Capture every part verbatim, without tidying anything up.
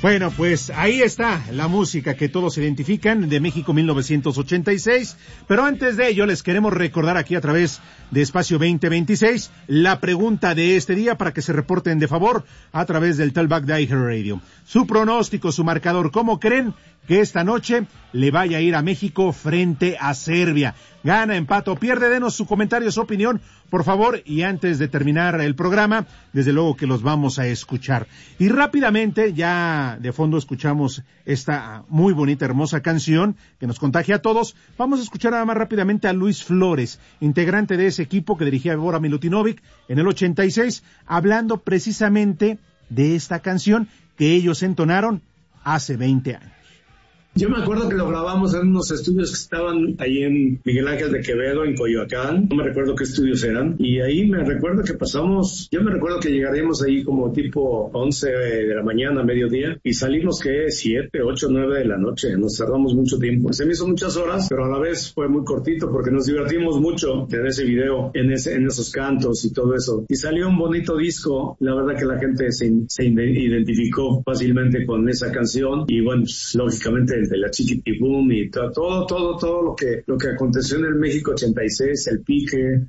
Bueno, pues ahí está la música que todos identifican de México mil novecientos ochenta y seis, pero antes de ello les queremos recordar aquí a través de Espacio veinte veintiséis la pregunta de este día para que se reporten de favor a través del Talkback de iHeartRadio. Su pronóstico, su marcador, ¿cómo creen que esta noche le vaya a ir a México frente a Serbia? Gana, empata o pierde, denos su comentario, su opinión, por favor, y antes de terminar el programa, desde luego que los vamos a escuchar. Y rápidamente, ya de fondo escuchamos esta muy bonita, hermosa canción que nos contagia a todos. Vamos a escuchar nada más rápidamente a Luis Flores, integrante de ese equipo que dirigía Bora Milutinovic en el ochenta y seis, hablando precisamente de esta canción que ellos entonaron hace veinte años. Yo me acuerdo que lo grabamos en unos estudios que estaban ahí en Miguel Ángel de Quevedo, en Coyoacán. No me recuerdo qué estudios eran. Y ahí me recuerdo que pasamos, yo me recuerdo que llegaríamos ahí como tipo once de la mañana, mediodía, y salimos que siete, ocho, nueve de la noche. Nos tardamos mucho tiempo. Se me hizo muchas horas, pero a la vez fue muy cortito porque nos divertimos mucho en ese video, en ese, en esos cantos y todo eso. Y salió un bonito disco. La verdad que la gente se, se identificó fácilmente con esa canción. Y bueno, pues, lógicamente de la Chiquitibum y todo, todo, todo, todo lo que, lo que aconteció en el México ochenta y seis, el pique.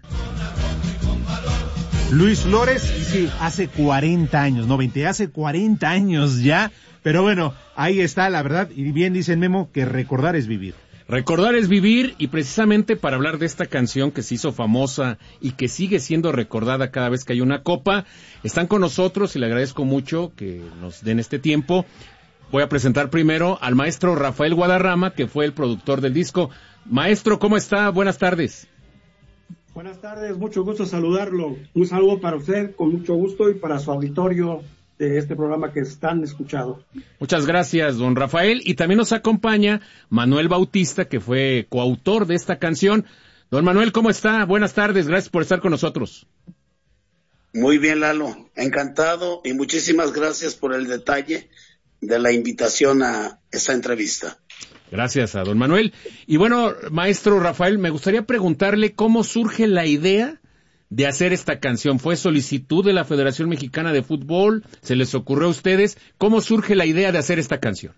Luis Flores, sí, hace cuarenta años, no veinte, hace cuarenta años ya, pero bueno, ahí está la verdad, y bien dice Memo que recordar es vivir. Recordar es vivir, y precisamente para hablar de esta canción que se hizo famosa y que sigue siendo recordada cada vez que hay una copa, están con nosotros y le agradezco mucho que nos den este tiempo. Voy a presentar primero al maestro Rafael Guadarrama, que fue el productor del disco. Maestro, ¿cómo está? Buenas tardes. Buenas tardes, mucho gusto saludarlo. Un saludo para usted, con mucho gusto, y para su auditorio de este programa que están escuchando. Muchas gracias, don Rafael. Y también nos acompaña Manuel Bautista, que fue coautor de esta canción. Don Manuel, ¿cómo está? Buenas tardes, gracias por estar con nosotros. Muy bien, Lalo. Encantado y muchísimas gracias por el detalle de la invitación a esta entrevista. Gracias a don Manuel. Y bueno, maestro Rafael, me gustaría preguntarle cómo surge la idea de hacer esta canción. ¿Fue solicitud de la Federación Mexicana de Fútbol? ¿Se les ocurrió a ustedes? ¿Cómo surge la idea de hacer esta canción?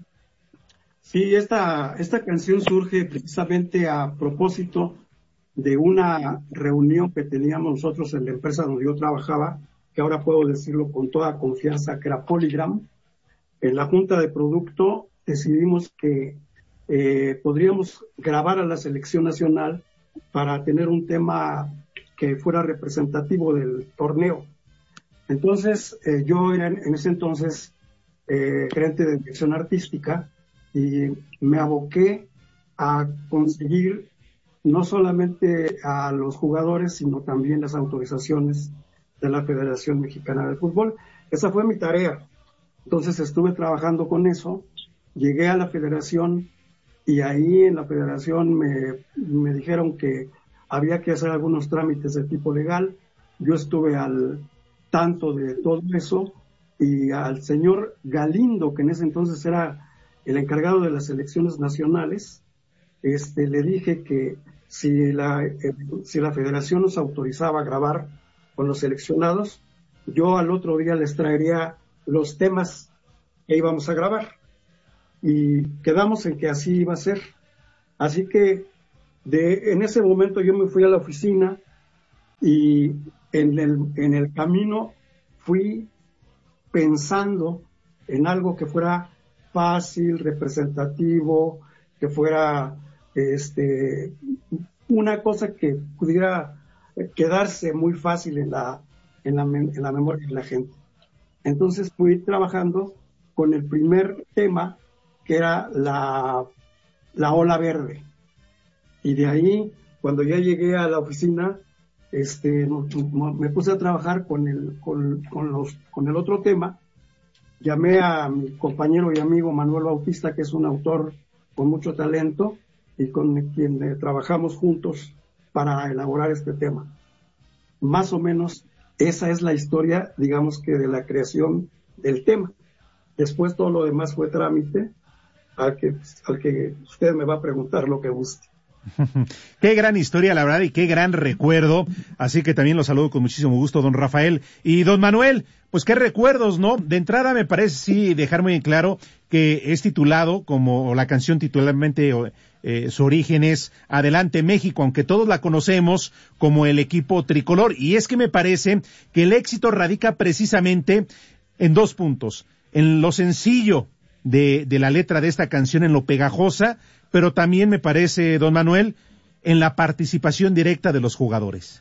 Sí, esta, esta canción surge precisamente a propósito de una reunión que teníamos nosotros en la empresa donde yo trabajaba, que ahora puedo decirlo con toda confianza, que era Polygram. En la junta de producto decidimos que eh, podríamos grabar a la selección nacional para tener un tema que fuera representativo del torneo. Entonces, eh, yo era en ese entonces eh, gerente de dirección artística y me aboqué a conseguir no solamente a los jugadores, sino también las autorizaciones de la Federación Mexicana de Fútbol. Esa fue mi tarea. Entonces estuve trabajando con eso, llegué a la federación y ahí en la federación me, me dijeron que había que hacer algunos trámites de tipo legal. Yo estuve al tanto de todo eso y al señor Galindo, que en ese entonces era el encargado de las elecciones nacionales, este, le dije que si la, eh, si la federación nos autorizaba a grabar con los seleccionados, yo al otro día les traería los temas que íbamos a grabar, y quedamos en que así iba a ser. Así que de, en ese momento yo me fui a la oficina y en el, en el camino fui pensando en algo que fuera fácil, representativo, que fuera este, una cosa que pudiera quedarse muy fácil en la, en la, en la memoria de la gente. Entonces fui trabajando con el primer tema, que era la, la ola verde. Y de ahí, cuando ya llegué a la oficina, este, me puse a trabajar con el, con, con los, con el otro tema. Llamé a mi compañero y amigo Manuel Bautista, que es un autor con mucho talento y con quien eh, trabajamos juntos para elaborar este tema. Más o menos esa es la historia, digamos que de la creación del tema. Después todo lo demás fue trámite al que, al que usted me va a preguntar lo que guste. Qué gran historia, la verdad, y qué gran recuerdo. Así que también lo saludo con muchísimo gusto, don Rafael. Y don Manuel, pues qué recuerdos, ¿no? De entrada me parece sí dejar muy en claro que es titulado como, o la canción titularmente, eh, su origen es Adelante México, aunque todos la conocemos como el equipo tricolor. Y es que me parece que el éxito radica precisamente en dos puntos. En lo sencillo de, de la letra de esta canción, en lo pegajosa, pero también me parece, don Manuel, en la participación directa de los jugadores.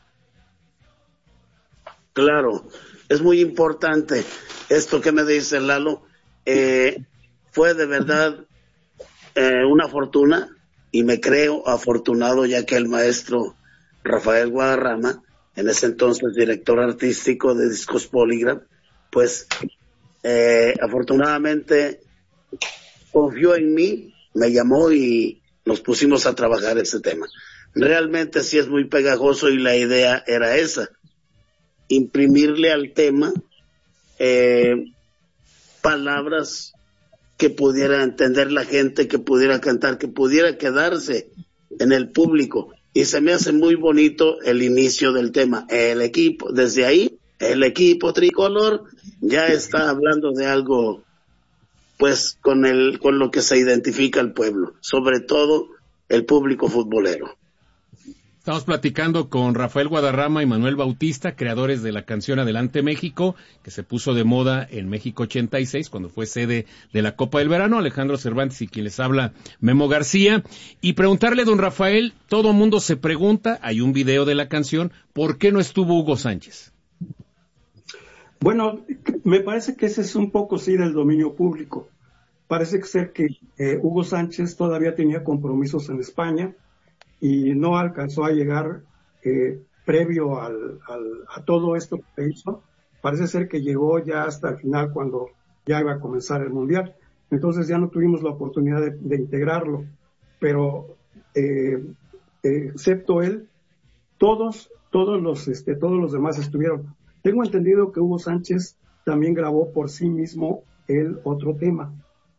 Claro, es muy importante esto que me dice Lalo. Eh, fue de verdad eh, una fortuna, y me creo afortunado, ya que el maestro Rafael Guadarrama, en ese entonces director artístico de Discos Polygram, pues eh, afortunadamente confió en mí, me llamó y nos pusimos a trabajar ese tema. Realmente sí es muy pegajoso y la idea era esa, imprimirle al tema eh, palabras que pudiera entender la gente, que pudiera cantar, que pudiera quedarse en el público. Y se me hace muy bonito el inicio del tema. El equipo, desde ahí, el equipo tricolor ya está hablando de algo, pues, con el, con lo que se identifica el pueblo, sobre todo el público futbolero. Estamos platicando con Rafael Guadarrama y Manuel Bautista, creadores de la canción Adelante México, que se puso de moda en México ochenta y seis, cuando fue sede de la Copa del Verano. Alejandro Cervantes y quien les habla, Memo García. Y preguntarle, don Rafael, todo el mundo se pregunta, hay un video de la canción, ¿por qué no estuvo Hugo Sánchez? Bueno, me parece que ese es un poco sí del dominio público. Parece ser que eh, Hugo Sánchez todavía tenía compromisos en España y no alcanzó a llegar eh, previo al, al, a todo esto que hizo. Parece ser que llegó ya hasta el final, cuando ya iba a comenzar el Mundial. Entonces ya no tuvimos la oportunidad de, de integrarlo. Pero, eh, eh, excepto él, todos, todos los, este, todos los demás estuvieron. Tengo entendido que Hugo Sánchez también grabó por sí mismo el otro tema.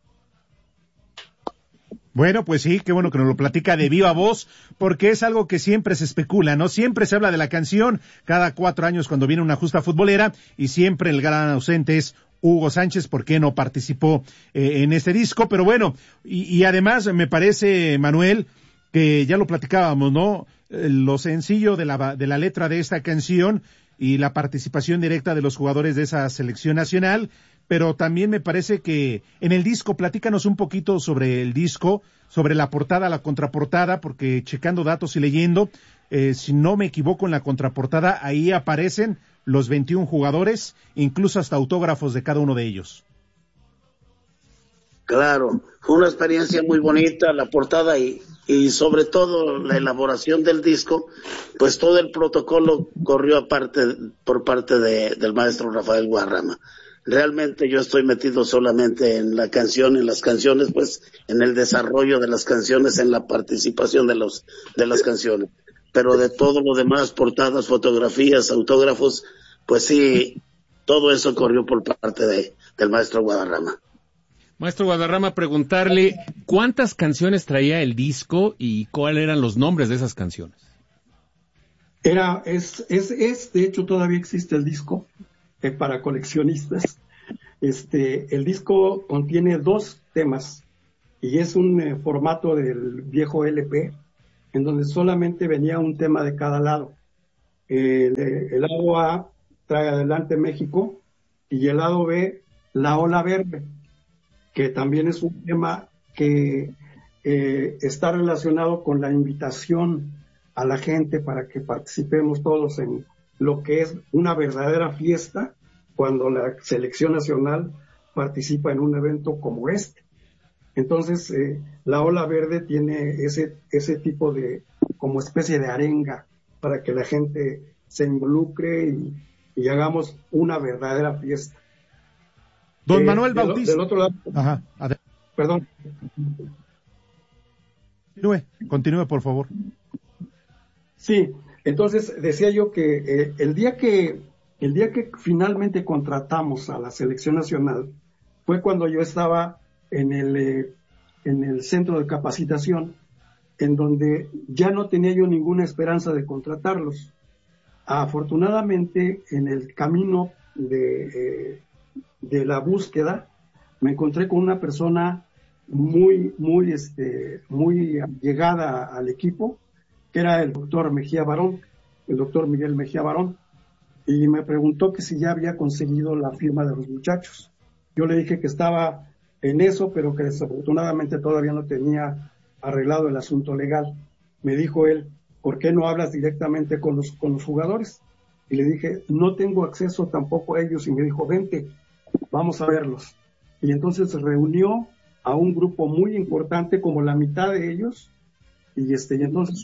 Bueno, pues sí, qué bueno que nos lo platica de viva voz, porque es algo que siempre se especula, ¿no? Siempre se habla de la canción cada cuatro años cuando viene una justa futbolera, y siempre el gran ausente es Hugo Sánchez, ¿por qué no participó eh, en este disco? Pero bueno, y, y además me parece, Manuel, que ya lo platicábamos, ¿no? Eh, lo sencillo de la, de la letra de esta canción y la participación directa de los jugadores de esa selección nacional, pero también me parece que en el disco, platícanos un poquito sobre el disco, sobre la portada, la contraportada, porque checando datos y leyendo, eh, si no me equivoco, en la contraportada ahí aparecen los veintiún jugadores, incluso hasta autógrafos de cada uno de ellos. Claro, fue una experiencia muy bonita la portada y, y sobre todo la elaboración del disco, pues todo el protocolo corrió aparte, por parte de, del maestro Rafael Guadarrama. Realmente yo estoy metido solamente en la canción, en las canciones, pues en el desarrollo de las canciones, en la participación de los de las canciones. Pero de todo lo demás, portadas, fotografías, autógrafos, pues sí, todo eso corrió por parte de, del maestro Guadarrama. Maestro Guadarrama, preguntarle cuántas canciones traía el disco y cuáles eran los nombres de esas canciones. Era, es, es, es, de hecho todavía existe el disco. Eh, para coleccionistas. Este, el disco contiene dos temas y es un eh, formato del viejo L P, en donde solamente venía un tema de cada lado. Eh, de, el lado A trae Adelante México y el lado B, La Ola Verde, que también es un tema que eh, está relacionado con la invitación a la gente para que participemos todos en lo que es una verdadera fiesta cuando la selección nacional participa en un evento como este. Entonces, eh, la Ola Verde tiene ese, ese tipo de, como especie de arenga, para que la gente se involucre y, y hagamos una verdadera fiesta. Don eh, Manuel del, Bautista. Del otro lado. Ajá. Adel- Perdón. Continúe, continúe, por favor. Sí, entonces decía yo que eh, el día que el día que finalmente contratamos a la selección nacional fue cuando yo estaba en el eh, en el centro de capacitación en donde ya no tenía yo ninguna esperanza de contratarlos. Afortunadamente, en el camino de, eh, de la búsqueda, me encontré con una persona muy, muy, este, muy llegada al equipo, que era el doctor Mejía Barón, el doctor Miguel Mejía Barón, y me preguntó que si ya había conseguido la firma de los muchachos. Yo le dije que estaba en eso, pero que desafortunadamente todavía no tenía arreglado el asunto legal. Me dijo él, ¿por qué no hablas directamente con los, con los jugadores? Y le dije, no tengo acceso tampoco a ellos, y me dijo, vente, vamos a verlos. Y entonces reunió a un grupo muy importante, como la mitad de ellos, y este, y entonces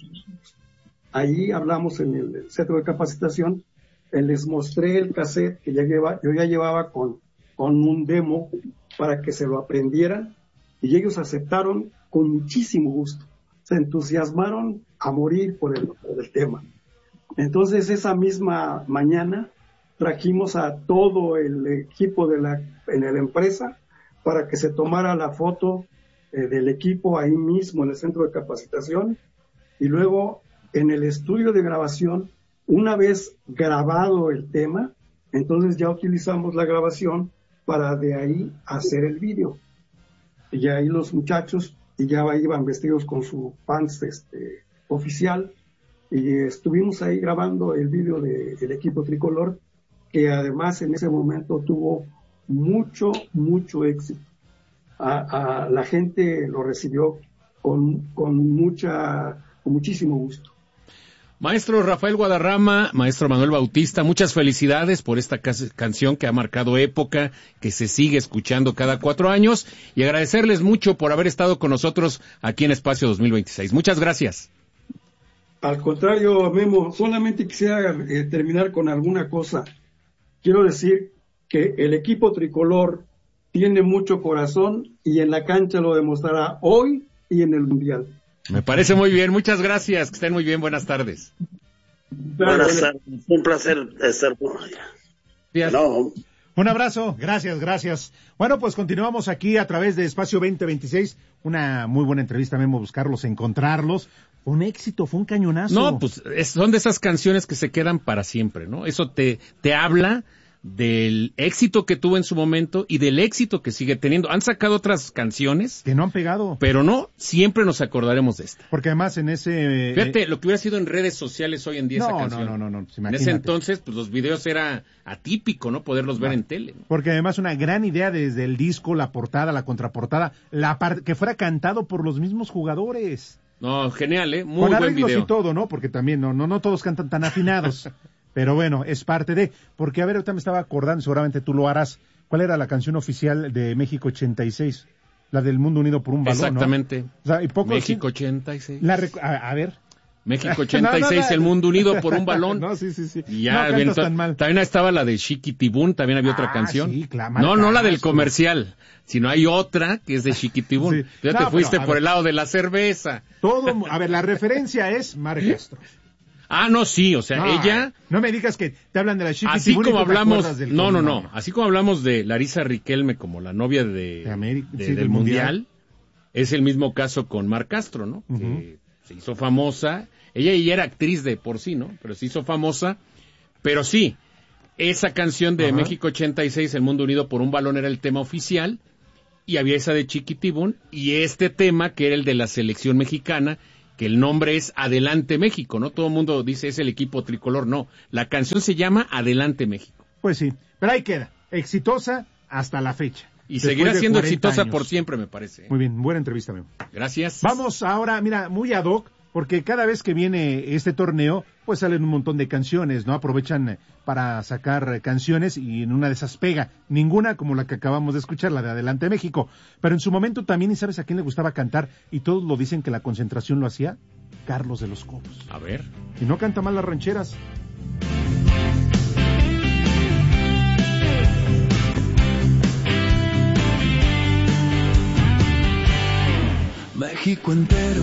ahí hablamos en el centro de capacitación, les mostré el cassette que ya lleva, yo ya llevaba con, con un demo para que se lo aprendieran, y ellos aceptaron con muchísimo gusto, se entusiasmaron a morir por el, por el tema. Entonces esa misma mañana trajimos a todo el equipo de la, en la empresa para que se tomara la foto eh, del equipo ahí mismo en el centro de capacitación, y luego en el estudio de grabación, una vez grabado el tema, entonces ya utilizamos la grabación para de ahí hacer el vídeo. Y ahí los muchachos y ya iban vestidos con su pants este, oficial, y estuvimos ahí grabando el vídeo de, del equipo tricolor, que además en ese momento tuvo mucho, mucho éxito. A, a la gente lo recibió con, con mucha, con muchísimo gusto. Maestro Rafael Guadarrama, maestro Manuel Bautista, muchas felicidades por esta canción que ha marcado época, que se sigue escuchando cada cuatro años, y agradecerles mucho por haber estado con nosotros aquí en Espacio dos mil veintiséis. Muchas gracias. Al contrario, Memo, solamente quisiera eh, terminar con alguna cosa. Quiero decir que el equipo tricolor tiene mucho corazón, y en la cancha lo demostrará hoy y en el Mundial. Me parece muy bien, muchas gracias, que estén muy bien, buenas tardes. Buenas tardes, un placer estar por allá. No. Un abrazo, gracias, gracias. Bueno, pues continuamos aquí a través de Espacio veinte veintiséis, una muy buena entrevista, Memo, buscarlos, encontrarlos. Un éxito, fue un cañonazo. No, pues es, son de esas canciones que se quedan para siempre, ¿no? Eso te, te habla del éxito que tuvo en su momento y del éxito que sigue teniendo. Han sacado otras canciones que no han pegado, pero no, siempre nos acordaremos de esta. Porque además en ese... Fíjate, eh... lo que hubiera sido en redes sociales hoy en día no, esa canción. No, no, no, no. Pues en ese entonces, pues los videos era atípico, ¿no? Poderlos ver no. en tele, ¿no? Porque además una gran idea desde el disco, la portada, la contraportada, la parte que fuera cantado por los mismos jugadores. No, genial, ¿eh? Muy Con buen arreglos video. Y todo, ¿no? Porque también no, no, no todos cantan tan afinados. Pero bueno, es parte de... Porque, a ver, ahorita me estaba acordando, seguramente tú lo harás. ¿Cuál era la canción oficial de México ochenta y seis? La del Mundo Unido por un Balón, exactamente. ¿no? O sea, y poco México sí, ochenta y seis. La rec... a, a ver... México ochenta y seis, no, no, no. El Mundo Unido por un balón. No, sí, sí, sí. Y ya, no bien, tan mal. También estaba la de Chiquitibún, también había ah, otra canción. Sí, claro, no, no la del comercial, sino hay otra que es de Chiquitibún. Sí. Ya no, te fuiste pero, por ver, el lado de la cerveza. Todo, a ver, la referencia es Mar Castro. Ah, no, sí, o sea, no, eh, ella... No me digas que te hablan de la Chiquitibún. Así como hablamos... Del no, no, no, no. Así como hablamos de Larisa Riquelme como la novia de, de, América, de sí, del, del mundial, mundial, es el mismo caso con Mar Castro, ¿no? Uh-huh. Que se hizo famosa... Ella ya era actriz de por sí, ¿no? Pero se hizo famosa. Pero sí, esa canción de Ajá. México ochenta y seis, El Mundo Unido por un Balón, era el tema oficial. Y había esa de Chiquitibún. Y este tema, que era el de la selección mexicana, que el nombre es Adelante México, ¿no? Todo el mundo dice es el equipo tricolor. No, la canción se llama Adelante México. Pues sí, pero ahí queda. Exitosa hasta la fecha. Y seguirá siendo exitosa años. Por siempre, me parece. Muy bien, buena entrevista, Memo. Gracias. Vamos ahora, mira, muy ad hoc. Porque cada vez que viene este torneo, pues salen un montón de canciones, ¿no? Aprovechan para sacar canciones y en una de esas pega. Ninguna como la que acabamos de escuchar, la de Adelante México. Pero en su momento también, ¿y sabes a quién le gustaba cantar? Y todos lo dicen que la concentración lo hacía. Carlos de los Cobos. A ver. Y no canta mal las rancheras. México entero